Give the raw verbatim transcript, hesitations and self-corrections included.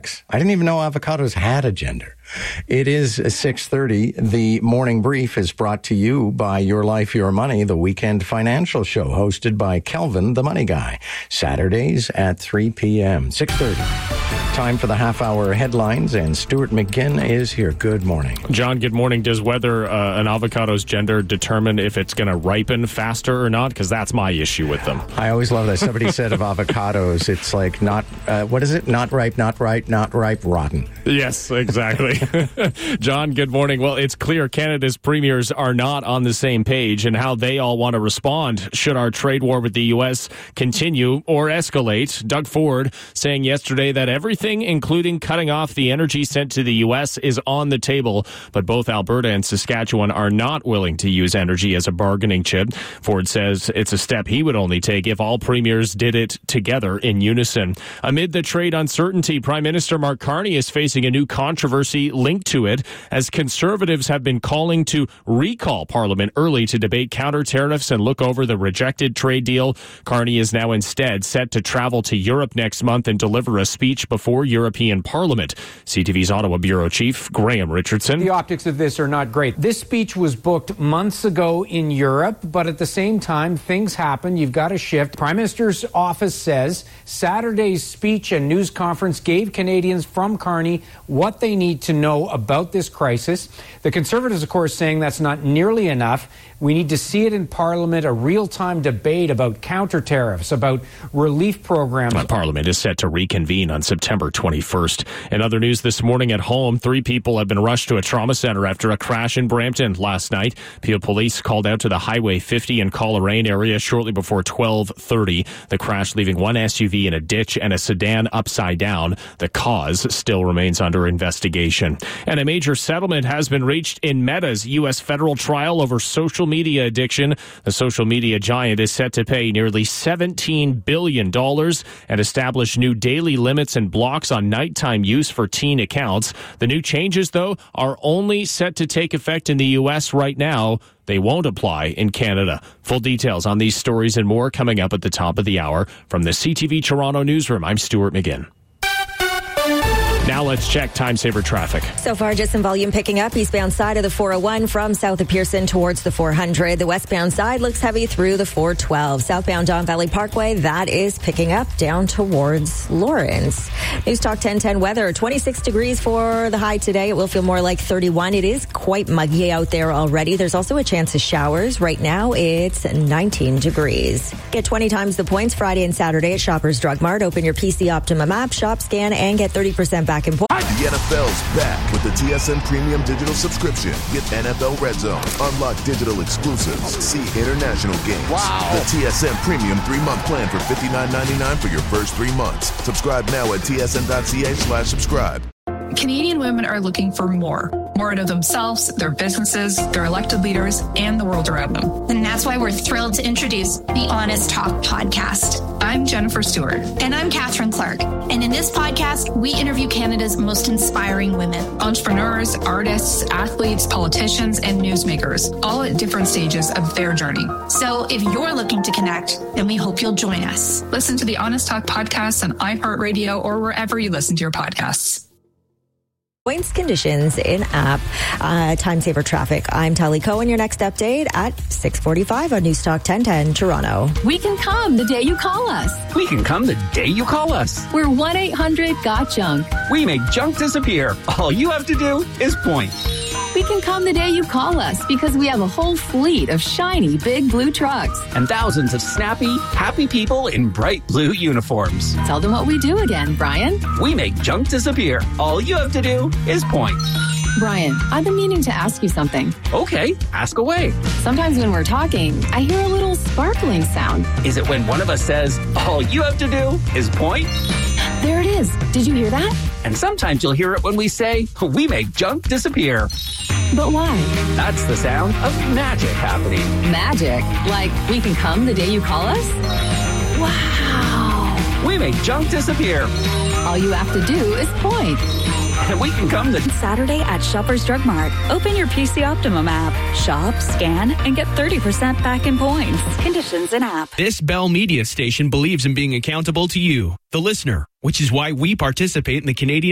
sex. I didn't even know avocados had a gender. It is six thirty. The morning brief is brought to you by Your Life, Your Money, the weekend financial show hosted by Kelvin, the Money Guy. Saturdays at three p.m. six thirty. Time for the half-hour headlines, and Stuart McGinn is here. Good morning. John, good morning. Does whether uh, an avocado's gender determine if it's going to ripen faster or not? Because that's my issue with them. I always love that. Somebody said of avocados, it's like not, uh, what is it? Not ripe, not ripe, not ripe, rotten. Yes, exactly. John, good morning. Well, it's clear Canada's premiers are not on the same page and how they all want to respond should our trade war with the U S continue or escalate. Doug Ford saying yesterday that everything, including cutting off the energy sent to the U S, is on the table, but both Alberta and Saskatchewan are not willing to use energy as a bargaining chip. Ford says it's a step he would only take if all premiers did it together in unison. Amid the trade uncertainty, Prime Minister Mark Carney is facing a new controversy linked to it, as Conservatives have been calling to recall Parliament early to debate counter tariffs and look over the rejected trade deal. Carney is now instead set to travel to Europe next month and deliver a speech before European Parliament. C T V's Ottawa Bureau Chief Graham Richardson. The optics of this are not great. This speech was booked months ago in Europe, but at the same time, things happen. You've got to shift. Prime Minister's office says Saturday's speech and news conference gave Canadians from Carney what they need to know about this crisis. The Conservatives, of course, saying that's not nearly enough. We need to see it in Parliament, a real-time debate about counter tariffs, about relief programs. Parliament is set to reconvene on September twenty-first. In other news this morning at home, three people have been rushed to a trauma center after a crash in Brampton last night. Peel Police called out to the Highway fifty in Coleraine area shortly before twelve thirty. The crash leaving one S U V in a ditch and a sedan upside down. The cause still remains under investigation. And a major settlement has been reached in Meta's U S federal trial over social media addiction. The social media giant is set to pay nearly seventeen billion dollars and establish new daily limits and blocks on nighttime use for teen accounts. The new changes, though, are only set to take effect in the U S right now. They won't apply in Canada. Full details on these stories and more coming up at the top of the hour. From the C T V Toronto newsroom, I'm Stuart McGinn. Now let's check time saver traffic. So far, just some volume picking up. Eastbound side of the four oh one from south of Pearson towards the four hundred. The westbound side looks heavy through the four twelve. Southbound Don Valley Parkway, that is picking up down towards Lawrence. News Talk ten ten weather. twenty-six degrees for the high today. It will feel more like thirty-one. It is quite muggy out there already. There's also a chance of showers. Right now, it's nineteen degrees. Get twenty times the points Friday and Saturday at Shoppers Drug Mart. Open your P C Optimum app, shop, scan, and get thirty percent back in points. The N F L's back with the T S N Premium Digital Subscription. Get N F L Red Zone, unlock digital exclusives, see international games. Wow. The T S N Premium three-month plan for fifty-nine ninety-nine for your first three months. Subscribe now at tsn.ca slash subscribe. Canadian women are looking for more. More out of themselves, their businesses, their elected leaders, and the world around them. And that's why we're thrilled to introduce the Honest Talk podcast. I'm Jennifer Stewart. And I'm Catherine Clark. And in this podcast, we interview Canada's most inspiring women. Entrepreneurs, artists, athletes, politicians, and newsmakers, all at different stages of their journey. So if you're looking to connect, then we hope you'll join us. Listen to the Honest Talk podcast on iHeartRadio or wherever you listen to your podcasts. Points, conditions in app. Uh, time saver traffic. I'm Tali Cohen. Your next update at six forty-five on News Talk ten ten Toronto. We can come the day you call us. We can come the day you call us. We're one eight hundred got junk. We make junk disappear. All you have to do is point. We can come the day you call us because we have a whole fleet of shiny big blue trucks. And thousands of snappy, happy people in bright blue uniforms. Tell them what we do again, Brian. We make junk disappear. All you have to do is point. Brian, I've been meaning to ask you something. Okay, ask away. Sometimes when we're talking, I hear a little sparkling sound. Is it when one of us says, all you have to do is point? There it is. Did you hear that? And sometimes you'll hear it when we say, we make junk disappear. But why? That's the sound of magic happening. Magic? Like we can come the day you call us? Wow. We make junk disappear. All you have to do is point. And we can come to Saturday at Shoppers Drug Mart. Open your P C Optimum app. Shop, scan, and get thirty percent back in points. Conditions in app. This Bell Media station believes in being accountable to you, the listener, which is why we participate in the Canadian